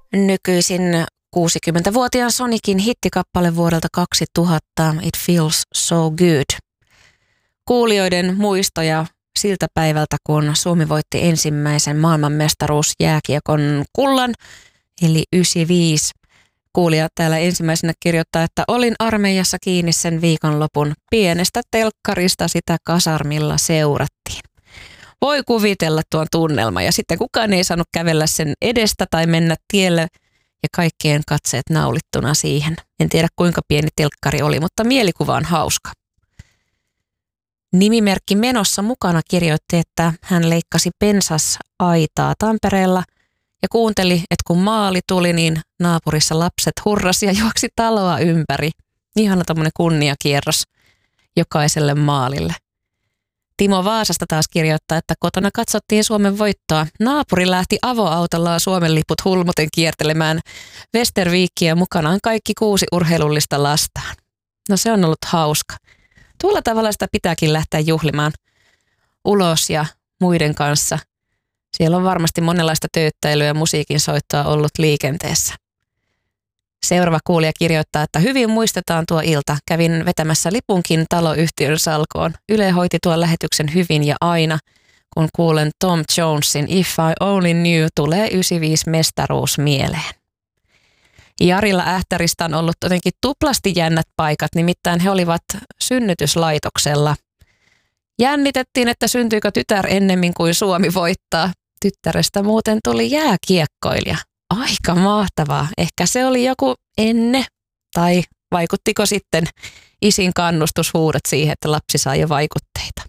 Nykyisin 60-vuotiaan Sonicin hittikappale vuodelta 2000, It Feels So Good. Kuulijoiden muistoja siltä päivältä, kun Suomi voitti ensimmäisen maailmanmestaruusjääkiekon kullan, eli 95. Kuulija täällä ensimmäisenä kirjoittaa, että olin armeijassa kiinni sen viikonlopun. Pienestä telkkarista sitä kasarmilla seurattiin. Voi kuvitella tuon tunnelma ja sitten kukaan ei saanut kävellä sen edestä tai mennä tielle ja kaikkien katseet naulittuna siihen. En tiedä kuinka pieni telkkari oli, mutta mielikuva on hauska. Nimimerkki Menossa mukana kirjoitti, että hän leikkasi pensasaitaa Tampereella ja kuunteli, että kun maali tuli, niin naapurissa lapset hurrasi ja juoksi taloa ympäri. Ihana tommoinen kunniakierros jokaiselle maalille. Timo Vaasasta taas kirjoittaa, että kotona katsottiin Suomen voittoa. Naapuri lähti avoautollaan Suomen liput hulmuten kiertelemään Westerviikkiä mukanaan kaikki 6 urheilullista lastaan. No se on ollut hauska. Tuolla tavalla sitä pitääkin lähteä juhlimaan ulos ja muiden kanssa. Siellä on varmasti monenlaista tööttäilyä ja musiikin soittoa ollut liikenteessä. Seuraava kuulija kirjoittaa, että hyvin muistetaan tuo ilta. Kävin vetämässä lipunkin taloyhtiön salkoon. Yle hoiti tuon lähetyksen hyvin ja aina, kun kuulen Tom Jonesin If I Only Knew, tulee 95 mestaruus mieleen. Jarilla Ähtäristä on ollut jotenkin tuplasti jännät paikat, nimittäin he olivat synnytyslaitoksella. Jännitettiin, että syntyykö tytär ennemmin kuin Suomi voittaa. Tyttärestä muuten tuli jääkiekkoilija. Aika mahtavaa. Ehkä se oli joku enne, tai vaikuttiko sitten isin kannustushuudot siihen, että lapsi saa jo vaikutteita.